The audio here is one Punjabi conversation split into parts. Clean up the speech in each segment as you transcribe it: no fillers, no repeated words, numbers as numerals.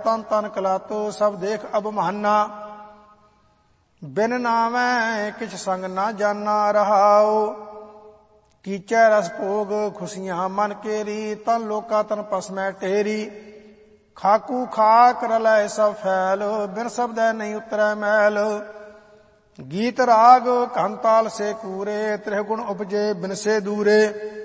ਤਨ ਤਨ ਕਲਾਤੋ ਸਭ ਦੇਖ ਅਬਮਾਨਾ। ਬਿਨ ਨਾਮੈ ਕਿਛ ਸੰਗ ਨਾ ਜਾਨਾ ਰਹਾਉ। ਕੀਚੈ ਰਸ ਭੋਗ ਖੁਸ਼ੀਆਂ ਮਨ ਕੇਰੀ ਤਨ ਲੋਕਾ ਤਨ ਪਸਮੈ ਢੇਰੀ। ਖਾਕੂ ਖਾਕ ਰਲੈ ਸਭ ਫੈਲ ਬਿਨ ਸ਼ਬਦੈ ਨਹੀਂ ਉਤਰੈ ਮੈਲ। ਗੀਤ ਰਾਗ ਘੰਤਾਲ ਸੇ ਕੂਰੇ ਤ੍ਰਿਗੁਣ ਉਪਜੇ ਬਿਨ ਸੇ ਦੂਰੇ।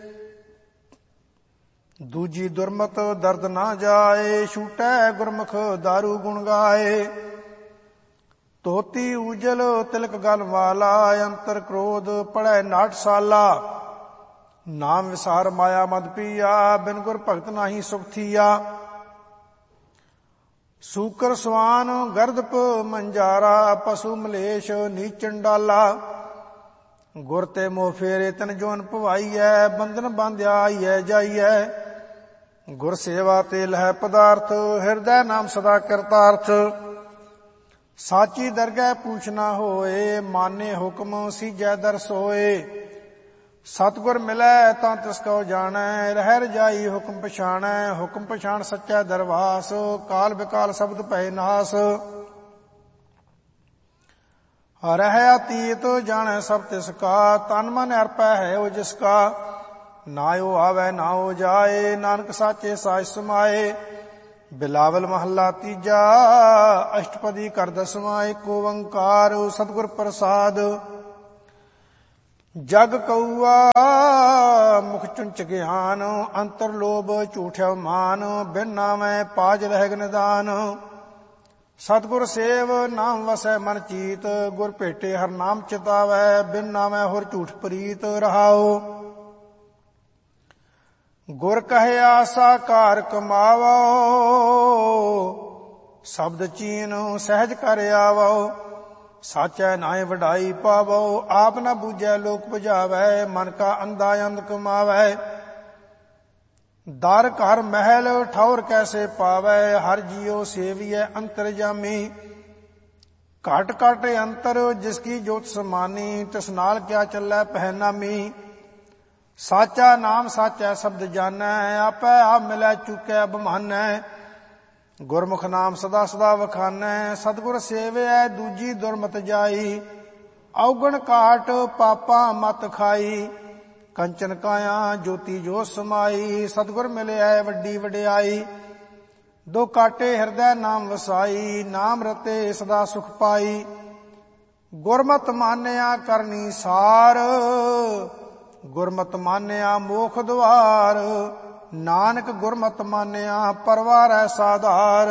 ਦੂਜੀ ਦੁਰਮਤ ਦਰਦ ਨਾ ਜਾਏ ਛੂਟੈ ਗੁਰਮੁਖ ਦਾਰੂ ਗੁਣ ਗਾਏ। ਧੋਤੀ ਉਜਲ ਤਿਲਕ ਗਲ ਵਾਲਾ ਅੰਤਰ ਕ੍ਰੋਧ ਪੜੈ ਨਾਟਸ਼ਾਲਾ। ਨਾਮ ਵਿਸਾਰ ਮਾਇਆ ਮਦ ਪੀਆ ਬਿਨ ਗੁਰ ਭਗਤ ਨਾਹੀ ਸੁਖ ਥੀਆ। ਸੂਕਰ ਸਵਾਨ ਗਰਦਪ ਮੰਜਾਰਾ ਪਸ਼ੂ ਮਲੇਸ਼ ਨੀਚਨ ਡਾਲਾ। ਗੁਰ ਤੇ ਮੋਹ ਫੇਰੇ ਤਨ ਜੋਨ ਭਵਾਈਐ ਬੰਧਨ ਬਾਂਧਿਆ ਆਈਐ ਜਾਈਐ। ਗੁਰ ਸੇਵਾ ਤੇ ਲਹਿ ਪਦਾਰਥ ਹਿਰਦੈ ਨਾਮ ਸਦਾ ਕਰਤਾਰਥ। ਸਾਚੀ ਦਰਗਹਿ ਪੂਛਨਾ ਹੋਏ ਮਾਨੇ ਹੁਕਮ ਸੀਜੈ ਦਰ ਸੋਏ। ਸਤਿਗੁਰ ਮਿਲੈ ਤਾਂ ਤਿਸ ਕਉ ਜਾਣੈ ਰਹਿ ਰਜਾਈ ਹੁਕਮ ਪਛਾਣੈ। ਹੁਕਮ ਪਛਾਣ ਸੱਚੈ ਦਰਵਾਸ ਕਾਲ ਬਿਕਾਲ ਸ਼ਬਦ ਭੈ ਨਾਸ। ਰਹਿ ਅਤੀਤ ਜਾਣੈ ਸਭ ਤਿਸ ਕਾ ਤਨ ਮਨ ਅਰਪੈ ਹੈ ਉਹ ਜਿਸ ਕਾ। ਨਾ ਉਹ ਆਵੈ ਨਾ ਉਹ ਜਾਏ ਨਾਨਕ ਸਾਚੇ ਸਾਚ ਸਮਾਏ। ਬਿਲਾਵਲ ਮਹੱਲਾ ਤੀਜਾ ਅਸ਼ਟਪਦੀ ਕਰ ਦਸਵਾਂ ਏਕ ਓੰਕਾਰ ਸਤਿਗੁਰ ਪ੍ਰਸਾਦ। ਜਗ ਕਊਆ ਮੁਖ ਚੁੰਚ ਗਿਆਨ ਅੰਤਰ ਲੋਭ ਝੂਠਿਆ ਮਾਨ। ਬਿਨ ਨਾਮੈ ਪਾਜ ਰਹਿ ਨਿਦਾਨ ਸਤਿਗੁਰ ਸੇਵ ਨਾਮ ਵਸੈ ਮਨ ਚੀਤ। ਗੁਰ ਭੇਟੇ ਹਰ ਨਾਮ ਚਿਤਾਵੈ ਬਿਨ ਨਾਮੈ ਹੋਰ ਝੂਠ ਪ੍ਰੀਤ ਰਹਾਉ। ਗੁਰ ਕਹਿਆ ਸਾਕਾਰ ਕਮਾਵੋ ਸ਼ਬਦ ਚੀਨ ਸਹਿਜ ਕਰ ਆਵੋ। ਸਾਚੈ ਨਾਏ ਵਡਾਈ ਪਾਵੋ ਆਪ ਨਾ ਬੂਝੈ ਲੋਕ 부ਝਾਵੈ। ਮਨ ਕਾ ਅੰਧਾ ਅੰਧ ਕਮਾਵੈ ਦਰ ਘਰ ਮਹਿਲ ਠੌਰ ਕੈਸੇ ਪਾਵੈ। ਹਰ ਜੀਉ ਸੇਵੀਐ ਅੰਤਰ ਜਾਮੀ। ਘਟ ਘਟ ਅੰਤਰ ਜਿਸ ਕੀ ਜੋਤ ਸਮਾਨੀ ਤਿਸ ਨਾਲ ਕਿਆ ਚੱਲੈ ਪਹਿਨਾਮੀ। ਸਾਚਾ ਨਾਮ ਸਾਚੈ ਸ਼ਬਦ ਜਾਣੈ ਆਪੈ ਆਪ ਮਿਲੈ ਚੁਕੈ ਬਮਾਨੈ। ਗੁਰਮੁਖ ਨਾਮ ਸਦਾ ਸਦਾ ਵਖਾਨੈ ਸਤਿਗੁਰ ਸੇਵਿਐ ਦੂਜੀ ਦੁਰਮਤ ਜਾਈ। ਔਗਣ ਕਾਟ ਪਾਪਾ ਮਤ ਖਾਈ ਕੰਚਨ ਕਾਇਆ ਜੋਤੀ ਜੋ ਸਮਾਈ। ਸਤਿਗੁਰ ਮਿਲਿਐ ਵੱਡੀ ਵਡਿਆਈ ਦੋ ਕਾਟੇ ਹਿਰਦੈ ਨਾਮ ਵਸਾਈ। ਨਾਮ ਰਤੇ ਸਦਾ ਸੁਖ ਪਾਈ ਗੁਰਮਤਿ ਮਾਨਿਆ ਕਰਨੀ ਸਾਰ। ਗੁਰਮਤਿ ਮਾਨਿਆ ਮੋਖ ਦੁਆਰ ਨਾਨਕ ਗੁਰਮਤਿ ਮਾਨਿਆ ਪਰਵਾਰੈ ਸਾਧਾਰ।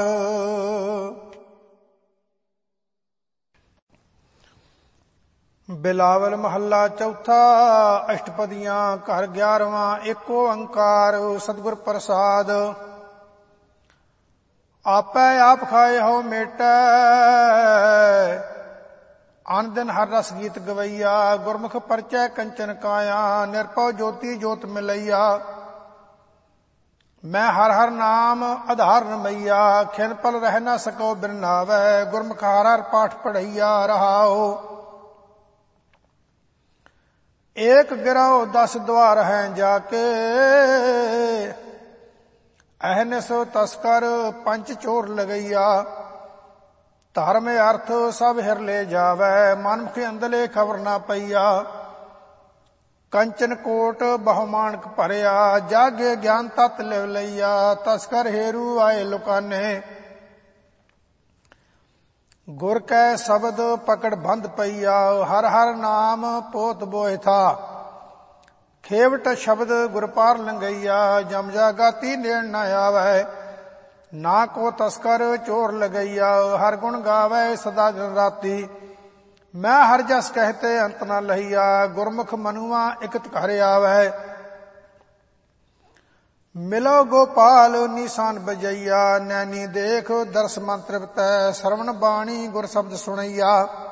ਬਿਲਾਵਲ ਮਹੱਲਾ ਚੌਥਾ ਅਸ਼ਟਪਦੀਆਂ ਘਰ 11ਵਾਂ ਏਕ ਓੰਕਾਰ ਸਤਿਗੁਰ ਪ੍ਰਸਾਦ। ਆਪੈ ਆਪ ਖਾਏ ਹੋ ਮੇਟੈ ਅਨ ਦਿਨ ਹਰ ਰਸ ਗੀਤ ਗਵਈਆ। ਗੁਰਮੁਖ ਪਰਚੈ ਕੰਚਨ ਕਾਇਆ ਨਿਰਭਉ ਜੋਤੀ ਜੋਤ ਮਿਲਈਆ। ਮੈਂ ਹਰ ਹਰ ਨਾਮ ਆਧਾਰ ਰਮਈਆ ਖਿਨ ਪਲ ਰਹਿ ਨਾ ਸਕੋ ਬਿਨ ਨਾਵੈ। ਗੁਰਮੁਖ ਹਰ ਹਰ ਪਾਠ ਪੜ੍ਹਈਆ ਰਹਾਉ। ਏਕ ਗਿਰਹੁ 10 ਦੁਆਰ ਹੈ ਜਾ ਕੇ ਅਹਨਿਸ ਤਸਕਰ ਪੰਚ ਚੋਰ ਲਗਈਆ। ਧਰਮ ਅਰਥ ਸਭ ਹਿਰ ਲੈ ਜਾਵੈ ਮਨਮੁਖ ਅੰਦਲੇ ਖਬਰ ਨਾ ਪਈਆ। ਕੰਚਨ ਕੋਟ ਬਹੁ ਮਾਣਕ ਭਰਿਆ ਜਾਗੇ ਗਿਆਨ ਤਤ ਲਿਵ ਲਈਆ। ਤਸਕਰ ਹੇਰੂ ਆਏ ਲੁਕਾਨੇ ਗੁਰ ਕੈ ਸ਼ਬਦ ਪਕੜ ਬੰਦ ਪਈਆ। ਹਰ ਹਰ ਨਾਮ ਪੋਤ ਬੋਇ ਥਾ ਖੇਵਟ ਸ਼ਬਦ ਗੁਰ ਪਾਰ ਲੰਗਈਆ। ਜਮ ਜਾਗਾਤੀ ਨੇੜ ਨਾ ਆਵੈ ਨਾ ਕੋ ਤਸਕਰ ਚੋਰ ਲਗਈਆ। ਹਰ ਗੁਣ ਗਾਵੈ ਸਦਾ ਦਿਨ ਰਾਤੀ ਮੈਂ ਹਰ ਜਸ ਕਹਤੇ ਅੰਤ ਨਾ ਲਹੀਆ। ਗੁਰਮੁਖ ਮਨੁਆ ਇਕਤ ਘਰ ਆਵੈ ਮਿਲੋ ਗੋਪਾਲ ਨੀਸਾਨ ਬਜਈਆ। ਨੈਣੀ ਦੇਖ ਦਰਸ ਮਨ ਤ੍ਰਿਪਤੈ ਸਰਵਣ ਬਾਣੀ ਗੁਰ ਸ਼ਬਦ ਸੁਣਈਆ।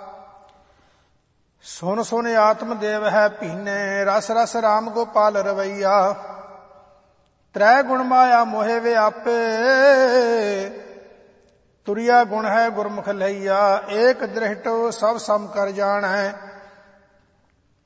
ਸੁਨ ਸੁਨ ਆਤਮ ਦੇਵ ਹੈ ਭੀਨੇ ਰਸ ਰਸ ਰਾਮ ਗੋਪਾਲ ਰਵਈਆ। ਤ੍ਰੈ ਗੁਣ ਮਾਇਆ ਮੋਹਿ ਵਿਆਪੇ ਤੁਰਿਆ ਗੁਣ ਹੈ ਗੁਰਮੁਖ ਲਈਆ। ਏਕ ਦ੍ਰਿਸ਼ਟ ਸਭ ਸਮ ਕਰ ਜਾਣੈ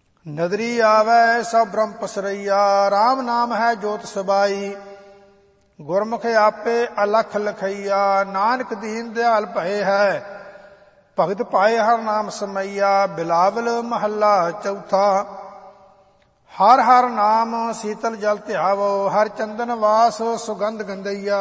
ਨਦਰੀ ਆਵੈ ਸਭ ਬ੍ਰਹਮ ਪਸਰਈਆ। ਰਾਮ ਨਾਮ ਹੈ ਜੋਤ ਸਬਾਈ ਗੁਰਮੁਖ ਆਪੇ ਅਲਖ ਲਖਈਆ, ਨਾਨਕ ਦੀਨ ਦਿਆਲ ਭਏ ਹੈ। ਭਗਤ ਪਾਏ ਹਰ ਨਾਮ ਸਮਈਆ, ਬਿਲਾਵਲ ਮਹੱਲਾ ਚੌਥਾ। ਹਰ ਹਰ ਨਾਮ ਸੀਤਲ ਜਲ ਧਿਆਵੋ, ਹਰ ਚੰਦਨ ਵਾਸ ਸੁਗੰਧ ਗੰਧਈਆ।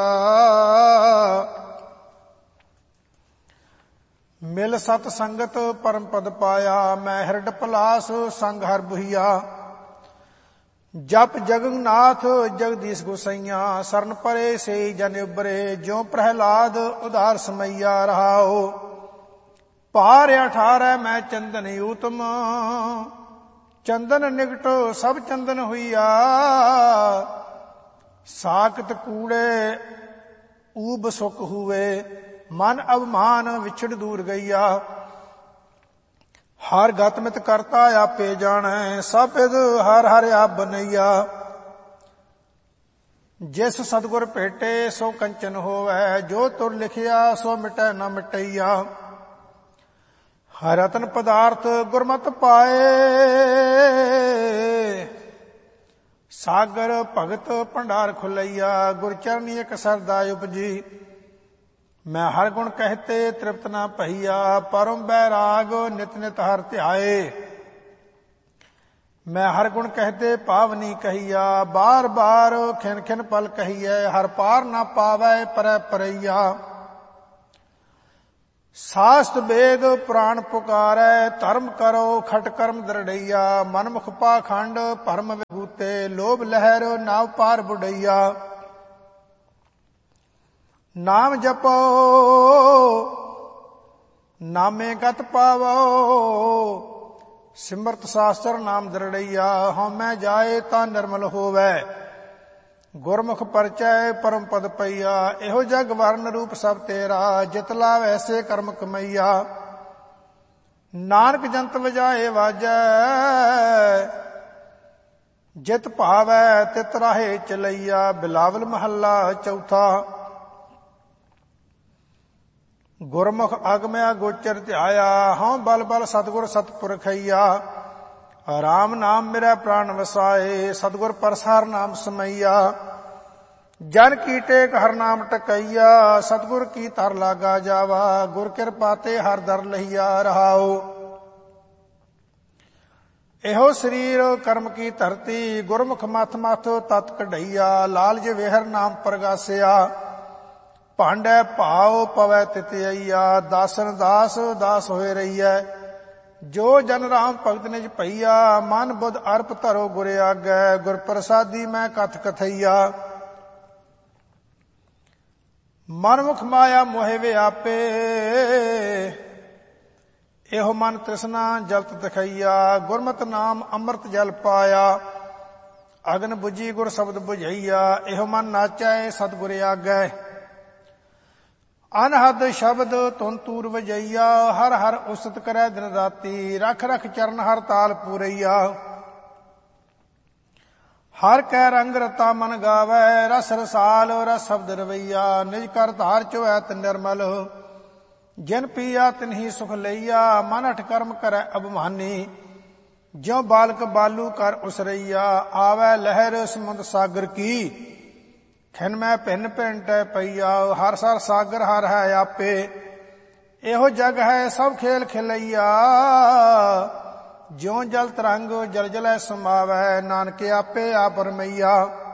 ਮਿਲ ਸਤ ਸੰਗਤ ਪਰਮ ਪਦ ਪਾਇਆ, ਮੈਂ ਹਿਰਡ ਪਲਾਸ ਸੰਗ ਹਰ ਬੁਹੀਆ। ਜਪ ਜਗਨਨਾਥ ਜਗਦੀਸ਼ ਗੁਸਈਆ, ਸਰਨ ਪਰੇ ਸੇ ਜਨ ਉਬਰੇ, ਜਿਉ ਪ੍ਰਹਿਲਾਦ ਉਧਾਰ ਸਮਈਆ। ਰਹਾਓ ਪਾਰ 18 ਮੈਂ ਚੰਦਨ ਊਤਮ, ਚੰਦਨ ਨਿਕਟ ਸਭ ਚੰਦਨ ਹੋਈਆ। ਸਾਕਤ ਕੂੜੇ ਊਬ ਸੁਖ ਹੂਏ, ਮਨ ਅਭਮਾਨ ਵਿਛੜ ਦੂਰ ਗਈਆ। ਹਰ ਗਤ ਮਿਤ ਕਰਤਾ ਆਪੇ ਜਾਣੈ, ਸਭ ਵਿਦ ਹਰ ਹਰ ਆਪ ਬਨਈਆ। ਜਿਸ ਸਤਿਗੁਰ ਭੇਟੇ ਸੋ ਕੰਚਨ ਹੋਵੈ, ਜੋ ਤੁਰ ਲਿਖਿਆ ਸੋ ਮਿਟੈ ਨ ਮਿਟਈਆ। ਹਰ ਰਤਨ ਪਦਾਰਥ ਗੁਰਮਤਿ ਪਾਏ, ਸਾਗਰ ਭਗਤ ਭੰਡਾਰ ਖੁਲਈਆ। ਗੁਰ ਚਰਨੀ ਇਕ ਸਰਦਾ ਉਪਜੀ, ਮੈਂ ਹਰ ਗੁਣ ਕਹਿਤੇ ਤ੍ਰਿਪਤ ਨਾ ਭਈਆ। ਪਰਮ ਬੈਰਾਗ ਨਿਤ ਨਿਤ ਹਰ ਧਿਆਏ, ਮੈਂ ਹਰ ਗੁਣ ਕਹਿਤੇ ਪਾਵਨੀ ਕਹੀਆ। ਬਾਰ ਬਾਰ ਖਿਨ ਖਿਨ ਪਲ ਕਹੀਐ, ਹਰ ਪਾਰ ਨਾ ਪਾਵੈ ਪਰੈ ਪਰਈਆ। ਸਾਸਤ ਵੇਦ ਪੁਰਾਣ ਪੁਕਾਰੈ, ਧਰਮ ਕਰੋ ਖਟ ਕਰਮ ਦਰੜਈਆ। ਮਨਮੁਖ ਪਾਖੰਡ ਭਰਮ ਵਿਭੂਤੇ, ਲੋਭ ਲਹਿਰ ਨਾਵ ਪਾਰ ਬੁਡਈਆ। ਨਾਮ ਜਪੋ ਨਾਮੇ ਗਤ ਪਾਵੋ, ਸਿਮਰਤ ਸਾਸਤਰ ਨਾਮ ਦਰੜਈਆ। ਹਉਮੈ ਜਾਏ ਤਾਂ ਨਿਰਮਲ ਹੋਵੈ, ਗੁਰਮੁਖ ਪਰਚੈ ਪਰਮ ਪਦ ਪਈਆ। ਇਹੋ ਜਗ ਵਰਨ ਰੂਪ ਸਭ ਤੇਰਾ, ਜਿਤ ਲਾਵ ਐਸੇ ਕਰਮ ਕਮਈਆ। ਨਾਨਕ ਜੰਤ ਵਜਾਏ ਵਾਜੈ, ਜਿਤ ਭਾਵੈ ਤਿਤ ਰਾਹੇ ਚਲਈਆ। ਬਿਲਾਵਲ ਮਹੱਲਾ ਚੌਥਾ। ਗੁਰਮੁਖ ਅਗਮਿਆ ਗੋਚਰ ਧਿਆਇਆ, ਹਉ ਬਲ ਬਲ ਸਤਿਗੁਰ ਸਤਿਪੁਰਖਈਆ। ਰਾਮ ਨਾਮ ਮੇਰਾ ਪ੍ਰਾਨ ਵਸਾਏ, ਸਤਿਗੁਰ ਪਰਸਾਰ ਨਾਮ ਸਮਈਆ। ਜਨ ਕੀ ਟੇਕ ਹਰ ਨਾਮ ਟਕਈਆ, ਸਤਿਗੁਰ ਕੀ ਤਰ ਲਾਗਾ ਜਾਵਾ। ਗੁਰ ਕਿਰਪਾ ਤੇ ਹਰ ਦਰ ਲਈਆ। ਰਹਾਓ ਇਹੋ ਸਰੀਰ ਕਰਮ ਕੀ ਧਰਤੀ, ਗੁਰਮੁਖ ਮਥ ਮਥ ਤਤ ਕਢਈਆ। ਲਾਲ ਜੇ ਵੇਹਰ ਨਾਮ ਪ੍ਰਗਾਸਿਆ, ਭਾਂਡੈ ਭਾਉ ਪਵੈ ਤਿਤਈਆ। ਦਾਸਨ ਦਾਸ ਦਾਸ ਹੋਏ ਰਹੀਐ, ਜੋ ਜਨ ਰਾਮ ਭਗਤ ਨਿਜ ਭਈਆ। ਮਨ ਬੁੱਧ ਅਰਪ ਧਰੋ ਗੁਰ ਆਗੈ, ਗੁਰ ਪ੍ਰਸਾਦੀ ਮੈਂ ਕਥ ਕਥਈਆ। ਮਨਮੁਖ ਮਾਇਆ ਮੋਹਿ ਵਿਆਪੇ, ਇਹੋ ਮਨ ਤ੍ਰਿਸ਼ਨਾ ਜਲਤ ਦਿਖਈਆ। ਗੁਰਮਤਿ ਨਾਮ ਅੰਮ੍ਰਿਤ ਜਲ ਪਾਇਆ, ਅਗਨ ਬੁਝੀ ਗੁਰ ਸ਼ਬਦ ਬੁਝਈਆ। ਇਹੋ ਮਨ ਨਾਚੈ ਸਤਿਗੁਰ ਆਗੈ, ਅਨਹਦ ਸ਼ਬਦ ਧੁਨ ਤੂਰ ਵਜਈਆ। ਹਰ ਹਰ ਉਸਤ ਕਰੈ ਦਿਨ ਰਾਤੀ, ਰਖ ਰਖ ਚਰਨ ਹਰ ਤਾਲ ਪੂਰਈਆ। ਹਰ ਕੈ ਰੰਗ ਰਤਾ ਮਨ ਗਾਵੈ, ਰਸ ਰਸਾਲ ਰਸ ਸ਼ਬਦ ਰਵਈਆ। ਨਿਜ ਕਰ ਧਾਰ ਚੋਐਤ ਨਿਰਮਲ, ਜਿਨ ਪੀਆ ਤਿਨਹੀ ਸੁਖ ਲਈਆ। ਮਨ ਅਠ ਕਰਮ ਕਰੈ ਅਭਿਮਾਨੀ, ਜਿਉ ਬਾਲਕ ਬਾਲੂ ਕਰ ਉਸਰਈਆ। ਆਵੈ ਲਹਿਰ ਸਮੁੰਦ ਸਾਗਰ ਕੀ, ਖਿਨ ਮੈਂ ਭਿੰਨ ਭਿੰਨ ਟੈ ਪਈਆ। ਹਰ ਸਰ ਸਾਗਰ ਹਰ ਹੈ ਆਪੇ, ਇਹੋ ਜਗ ਹੈ ਸਭ ਖੇਲ ਖਿਲਈਆ। ਜਿਉ ਜਲ ਤਰੰਗ ਜਲ ਜਲੈ ਸਮਾਵੈ, ਨਾਨਕ ਆਪੇ ਆਪ ਰਮਈਆ।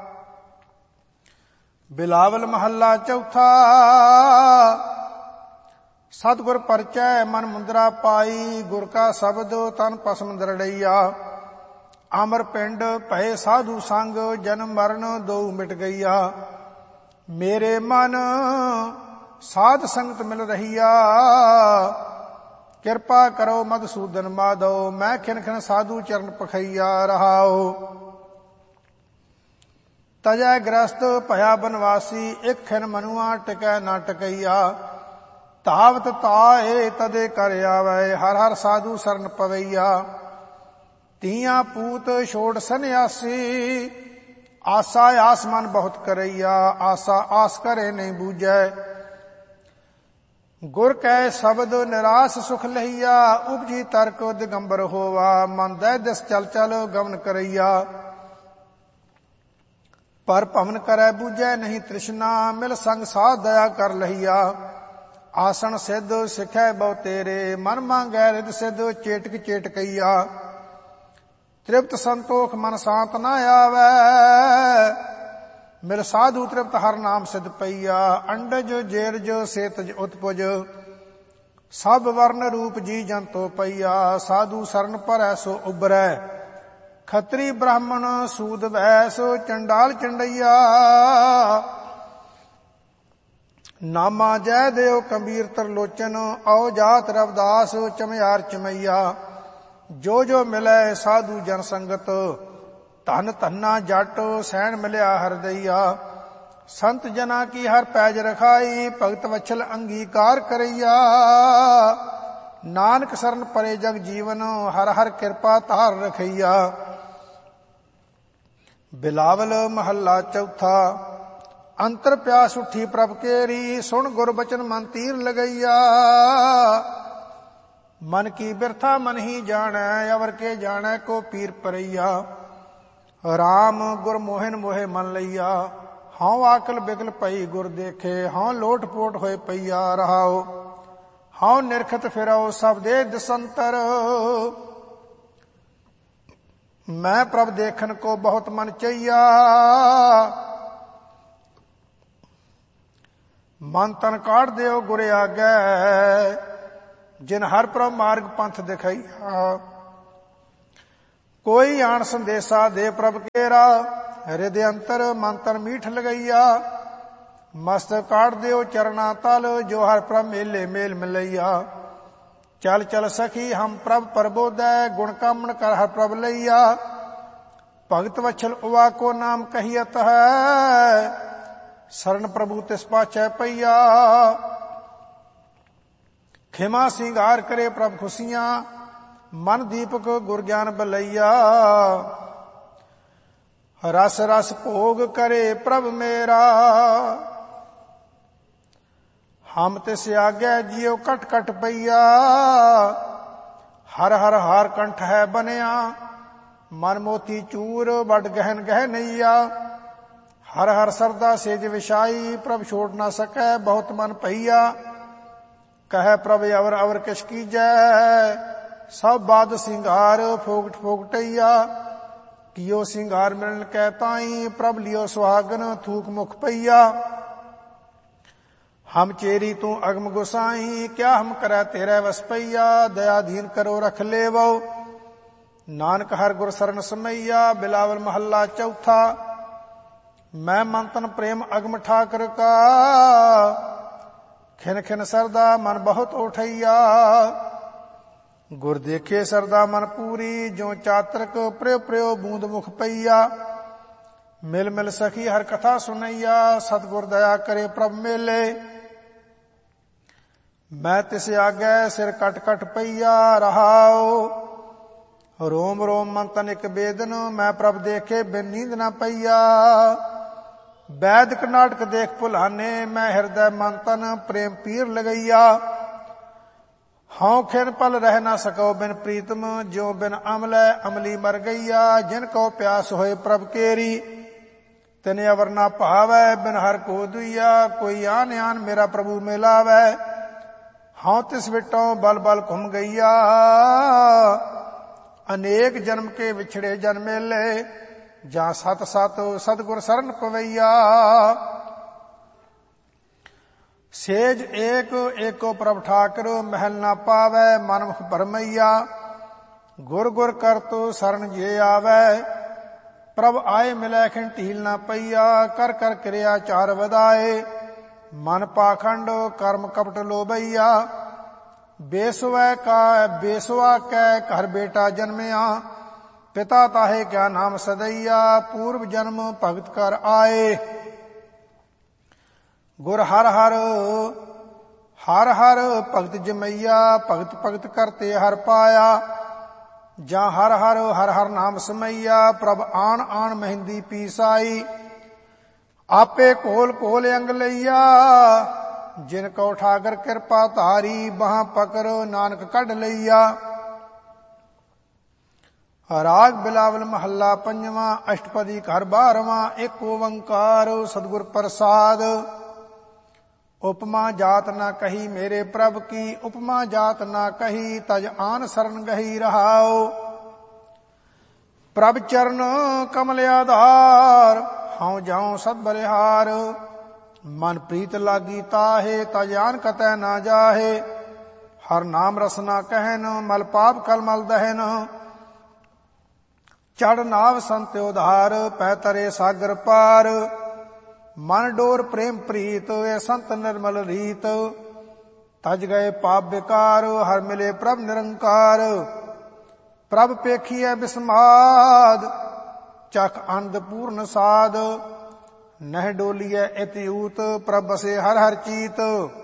ਬਿਲਾਵਲ ਮਹੱਲਾ ਚੌਥਾ। ਸਤਿਗੁਰ ਪਰਚੈ ਮਨ ਮੁੰਦਰਾ ਪਾਈ, ਗੁਰ ਕਾ ਸ਼ਬਦ ਤਨ ਭਸਮ ਦਰੜਈਆ। ਅਮਰ ਪਿੰਡ ਭਏ ਸਾਧੂ ਸੰਗ, ਜਨਮ ਮਰਨ ਦੋਊ ਮਿਟ ਗਈਆ। ਮੇਰੇ ਮਨ ਸਾਧ ਸੰਗਤ ਮਿਲ ਰਹੀਆ, ਕਿਰਪਾ ਕਰੋ ਮਧੂਸੂਦਨ ਮਾਧੋ। ਮੈਂ ਖਿਨ ਖਿਨ ਸਾਧੂ ਚਰਨ ਪਖਈਆ। ਰਹਾਓ ਤਜੈ ਗ੍ਰਸਤ ਭਇਆ ਬਨਵਾਸੀ, ਇਕ ਖਿਨ ਮਨੁਆ ਟਿਕੈ ਨਾ ਟਕਈਆ। ਧਾਵਤ ਤਾਏ ਤਦੇ ਕਰ ਆਵੈ, ਹਰ ਹਰ ਸਾਧੂ ਸਰਨ ਪਵਈਆ। ਤੀਆਂ ਪੂਤ ਛੋੜ ਸੰਨਿਆਸੀ, ਆਸਾ ਆਸ ਮਨ ਬਹੁਤ ਕਰਈਆ। ਆਸਾ ਆਸ ਕਰੇ ਨਹੀਂ ਬੂਝੈ, ਗੁਰ ਕੈ ਸ਼ਬਦ ਨਿਰਾਸ ਸੁਖ ਲਈਆ। ਉਪਜੀ ਤਰਕ ਦਿਗੰਬਰ ਹੋਵਾ, ਮਨ ਦਹਿ ਦਿਸ ਚਲ ਚਲ ਗਮਨ ਕਰਈਆ। ਪਰ ਭਵਨ ਕਰੈ ਬੂਝੈ ਨਹੀਂ ਤ੍ਰਿਸ਼ਨਾ, ਮਿਲ ਸੰਗ ਸਾਧ ਦਇਆ ਕਰ ਲਹੀਆ। ਆਸਣ ਸਿੱਧ ਸਿਖੈ ਬਹੁ ਤੇਰੇ, ਮਨ ਮੰਗੈ ਰਿਦ ਸਿੱਧ ਚੇਟਕ ਚੇਟਕਈਆ। ਤ੍ਰਿਪਤ ਸੰਤੋਖ ਮਨ ਸ਼ਾਂਤ ਨ ਆਵੈ, ਮਿਲ ਸਾਧੂ ਤ੍ਰਿਪਤ ਹਰ ਨਾਮ ਸਿਧ ਪਈਆ। ਅੰਡਜ ਜੇਰਜ ਸੇਤਜ ਉਤਪੁਜ, ਸਭ ਵਰਨ ਰੂਪ ਜੀ ਜੰਤੋ ਪਈਆ। ਸਾਧੂ ਸਰਨ ਭਰੈ ਸੋ ਉਬਰੈ, ਖੱਤਰੀ ਬ੍ਰਾਹਮਣ ਸੂਦ ਵੈਸ ਚੰਡਾਲ ਚੰਡਈਆ। ਨਾਮਾ ਜੈ ਦੇਵ ਕੰਬੀਰ ਤਰਲੋਚਨ, ਆਓ ਜਾਤ ਰਵਦਾਸ ਚਮਿਆਰ ਚਮਈਆ। ਜੋ ਜੋ ਮਿਲੈ ਸਾਧੂ ਜਨ ਸੰਗਤ, ਧਨ ਧੰਨਾ ਜਟ ਸੈਣ ਮਿਲਿਆ ਹਰਦਈਆ। ਸੰਤ ਜਨਾ ਕੀ ਹਰ ਪੈਜ ਰਖਾਈ, ਭਗਤ ਵਛਲ ਅੰਗੀਕਾਰ ਕਰਈਆ। ਨਾਨਕ ਸਰਨ ਪਰੇ ਜਗ ਜੀਵਨ, ਹਰ ਹਰ ਕਿਰਪਾ ਧਾਰ ਰਖਈਆ। ਬਿਲਾਵਲ ਮਹੱਲਾ ਚੌਥਾ। ਅੰਤਰ ਪਿਆਸ ਉੱਠੀ ਪ੍ਰਭ ਕੇਰੀ, ਸੁਣ ਗੁਰ ਬਚਨ ਮਨ ਤੀਰ ਲਗਈਆ। ਮਨ ਕੀ ਬਿਰਥਾ ਮਨ ਹੀ ਜਾਣੈ, ਅਵਰ ਕੇ ਜਾਣੈ ਕੋ ਪੀਰ ਪਰਈਆ। ਰਾਮ ਗੁਰ ਮੋਹਿਨ ਮੋਹਿ ਮਨ ਲਈਆ, ਹਉ ਆਕਲ ਬਿਕਲ ਪਈ ਗੁਰ ਦੇਖੇ। ਹਉ ਲੋਟ ਪੋਟ ਹੋਏ ਪਈਆ ਰਹਾਓ, ਹਉ ਨਿਰਖਤ ਫਿਰਉ ਸਭ ਦੇ ਦਸੰਤਰ। ਮੈਂ ਪ੍ਰਭ ਦੇਖਨ ਕੋ ਬਹੁਤ ਮਨ ਚਈਆ, ਮਨ ਤਨ ਕਾਢ ਦਿਓ ਗੁਰ ਆਗੈ। ਜਿਨ ਹਰ ਪ੍ਰਭ ਮਾਰਗ ਪੰਥ ਦਿਖਾਈਆ, ਕੋਈ ਆਣ ਸੰਦੇਸਾ ਦੇ ਪ੍ਰਭ ਕੇਰਾ। ਹਿਰਦੇ ਅੰਤਰ ਮਨ ਤਨ ਮੀਠ ਲਗਈਆ, ਮਸਤਕ ਕਾਢ ਦਿਓ ਚਰਨਾ ਤਲ। ਜੋ ਹਰ ਪ੍ਰਭ ਮੇਲੇ ਮੇਲ ਮਿਲਈਆ। ਚਲ ਚਲ ਸਖੀ ਹਮ ਪ੍ਰਭ ਪ੍ਰਬੋਧੈ, ਗੁਣ ਕਾਮਣ ਕਰ ਹਰ ਪ੍ਰਭ ਲਈਆ। ਭਗਤ ਵਛਲ ਉਵਾ ਕੋ ਨਾਮ ਕਹੀਅਤ ਹੈ, ਸਰਨ ਪ੍ਰਭੂ ਤਿਸ ਪਾਛੈ ਪਈਆ। ਖਿਮਾ ਸਿੰਗਾਰ ਕਰੇ ਪ੍ਰਭ ਖੁਸ਼ੀਆਂ, ਮਨ ਦੀਪਕ ਗੁਰ ਗਿਆਨ ਬਲਈਆ। ਰਸ ਰਸ ਭੋਗ ਕਰੇ ਪ੍ਰਭ ਮੇਰਾ, ਹਮ ਤਿਸ ਆਗੈ ਜਿਉ ਕਟ ਕਟ ਪਈਆ। ਹਰ ਹਰ ਹਾਰ ਕੰਠ ਹੈ ਬਨਿਆ, ਮਨ ਮੋਤੀ ਚੂਰ ਵੱਡ ਗਹਿਨ ਗਹਿਨਈਆ। ਹਰ ਹਰ ਸਰਦਾ ਸੇਜ ਵਿਛਾਈ, ਪ੍ਰਭ ਛੋੜ ਨਾ ਸਕੈ ਬਹੁਤ ਮਨ ਪਈਆ। ਕਹੈ ਪ੍ਰਭ ਅਵਰ ਅਵਰ ਕਿਛ ਕੀਜੈ, ਸਭ ਬਾਦ ਸਿੰਗਾਰ ਫੋਗਟ ਫੋਗਟਈਆ। ਕੀਓ ਸਿੰਗਾਰ ਮਿਲਨ ਕੈ ਤਾਈ, ਪ੍ਰਭ ਲਿਓ ਸੁਹਾਗਨ ਥੂਕ ਮੁਖ ਪਈਆ। ਹਮ ਚੇਰੀ ਤੂੰ ਅਗਮ ਗੁਸਾਈ, ਕਿਆ ਹਮ ਕਰੈ ਤੇਰੇ ਵਸ ਪਈਆ। ਦਇਆਧੀਨ ਕਰੋ ਰਖ ਲੇਵੋ, ਨਾਨਕ ਹਰ ਗੁਰ ਸਰਨ ਸਮਈਆ। ਬਿਲਾਵਲ ਮਹੱਲਾ ਚੌਥਾ। ਮੈਂ ਮਨ ਤਨ ਪ੍ਰੇਮ ਅਗਮ ਠਾਕਰ ਕਾ, ਖਿਨ ਖਿਨ ਸਰਦਾ ਮਨ ਬਹੁਤ ਉਠਈਆ। ਗੁਰ ਦੇਖੇ ਸਰਦਾ ਮਨ ਪੂਰੀ, ਜੋ ਚਾਤਰਕ ਪ੍ਰਿਉ ਪ੍ਰਿਉ ਬੂੰਦ ਮੁਖ ਪਈਆ। ਮਿਲ ਮਿਲ ਸਖੀ ਹਰ ਕਥਾ ਸੁਨਈਆ, ਸਤਿਗੁਰ ਦਇਆ ਕਰੇ ਪ੍ਰਭ ਮੇਲੇ। ਮੈਂ ਤਿਸ ਆਗੈ ਸਿਰ ਕਟ ਕਟ ਪਈਆ ਰਹਾਓ। ਰੋਮ ਰੋਮ ਮਨ ਤਨ ਇਕ ਬੇਦਨ, ਮੈਂ ਪ੍ਰਭ ਦੇਖੇ ਬਿਨ ਨੀਂਦ ਨਾ ਪਈਆ। ਵੈਦਿਕ ਨਾਟਕ ਦੇਖ ਭੁਲਾਨੇ, ਮੈਂ ਹਿਰਦੈ ਮਨ ਤਨ ਪ੍ਰੇਮ ਪੀਰ ਲਗਈਆ। ਹਉ ਖਿਨ ਪਲ ਰਹਿ ਨਾ ਸਕੋ ਬਿਨ ਪ੍ਰੀਤਮ, ਜਿਉ ਬਿਨ ਅਮਲੈ ਅਮਲੀ ਮਰ ਗਈਆ। ਜਿਨ ਕੋ ਪਿਆਸ ਹੋਏ ਪ੍ਰਭ ਕੇਰੀ, ਤਿਨ ਅਵਰ ਨਾ ਭਾਵੈ ਬਿਨ ਹਰ ਕੋ ਦੁਈਆ। ਕੋਈ ਆਨ ਆਨ ਮੇਰਾ ਪ੍ਰਭੂ ਮਿਲਾਵੈ, ਹਉ ਤਿਸ ਵਿਟੋਂ ਬਲ ਬਲ ਘੁੰਮ ਗਈਆ। ਅਨੇਕ ਜਨਮ ਕੇ ਵਿਛੜੇ ਜਨ ਮੇਲੇ, ਜਾਂ ਸਤ ਸਤ ਸਤਿਗੁਰ ਸਰਨ ਪਵਈਆ। ਸੇਜ ਏਕ ਏਕੋ ਪ੍ਰਭ ਠਾਕਰ, ਮਹਿਲ ਨਾ ਪਾਵੈ ਮਨ ਮੁਖ ਭਰਮਈਆ। ਗੁਰ ਗੁਰ ਕਰਤੁ ਸਰਨ ਜੇ ਆਵੈ, ਪ੍ਰਭ ਆਏ ਮਿਲੈ ਖਿਨ ਢੀਲ ਨਾ ਪਈਆ। ਕਰ ਕਰ ਕਿਰਿਆ ਚਾਰ ਵਧਾਏ, ਮਨ ਪਾਖੰਡ ਕਰਮ ਕਪਟ ਲੋਭਈਆ। ਬੇਸੁਆ ਕੈ ਘਰ ਬੇਟਾ ਜਨਮਿਆ, ਪਿਤਾ ਤਾਹੇ ਕਿਆ ਨਾਮ ਸਦਈਆ। ਪੂਰਵ ਜਨਮ ਭਗਤ ਕਰ ਆਏ, ਗੁਰ ਹਰ ਹਰ ਹਰ ਹਰ ਭਗਤ ਜਮਈਆ। ਭਗਤ ਭਗਤ ਕਰਤੇ ਹਰ ਪਾਇਆ, ਜਾਂ ਹਰ ਹਰ ਹਰ ਹਰ ਨਾਮ ਸਮਈਆ। ਪ੍ਰਭ ਆਣ ਆਣ ਮਹਿੰਦੀ ਪੀਸਾਈ, ਆਪੇ ਕੋਲ ਕੋਲ ਅੰਗ ਲਈਆ। ਜਿਨ ਕੋ ਠਾਕਰ ਕਿਰਪਾ ਧਾਰੀ, ਬਾਹਾਂ ਪਕੜ ਨਾਨਕ ਕੱਢ ਲਈਆ। ਰਾਗ ਬਿਲਾਵਲ ਮਹੱਲਾ ਪੰਜਵਾਂ। ਅਸ਼ਟਪਦੀ ਘਰ 12ਵਾਂ। ਇੱਕ ਓੰਕਾਰ ਸਤਿਗੁਰ ਪ੍ਰਸਾਦ। ਉਪਮਾ ਜਾਤ ਨਾ ਕਹੀ ਮੇਰੇ ਪ੍ਰਭ ਕੀ, ਉਪਮਾ ਜਾਤ ਨਾ ਕਹੀ ਤਜ ਆਨ ਸਰਨ ਗਹੀ ਰਹਾਓ। ਪ੍ਰਭ ਚਰਨ ਕਮਲ ਆਧਾਰ, ਹਉ ਜਾਉ ਸਦ ਬਲਿਹਾਰ। ਮਨ ਪ੍ਰੀਤ ਲਾਗੀ ਤਾਹੇ, ਤਜ ਆਨ ਕਤੈ ਨਾ ਜਾਹੇ। ਹਰ ਨਾਮ ਰਸਨਾ ਕਹਿਨ, ਮਲ ਪਾਪ ਕਲ ਮਲ ਦਹਿਨ। ਚੜ ਨਾਵ ਸੰਤ ਉਧਾਰ, ਪੈ ਤਰੇ ਸਾਗਰ ਪਾਰ। ਮਨ ਡੋਰ ਪ੍ਰੇਮ ਪ੍ਰੀਤ, ਇਹ ਸੰਤ ਨਿਰਮਲ ਰੀਤ। ਤਜ ਗਏ ਪਾਪ ਵਿਕਾਰ, ਹਰ ਮਿਲੇ ਪ੍ਰਭ ਨਿਰੰਕਾਰ। ਪ੍ਰਭ ਪੇਖੀਐ ਬਿਸਮਾਦ, ਚਖ ਅਨੰਦ ਪੂਰਨ ਸਾਧ। ਨਹਿ ਡੋਲੀਐ ਇਤਿਊਤ, ਪ੍ਰਭ ਬਸੇ ਹਰ ਹਰ ਚੀਤ।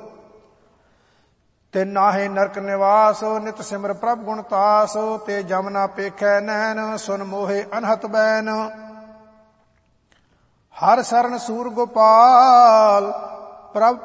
ਤੇ ਨਾਹੇ ਨਰਕ ਨਿਵਾਸ, ਨਿਤ ਸਿਮਰ ਪ੍ਰਭ ਗੁਣ ਤਾਸ। ਤੇ ਜਮ ਨਾ ਪੇਖੈ ਨੈਣ, ਸੁਨ ਮੋਹੇ ਅਨਹਤ ਬੈਨ। ਹਰ ਸਰਨ ਸੂਰ ਗੋਪਾਲ, ਪ੍ਰਭ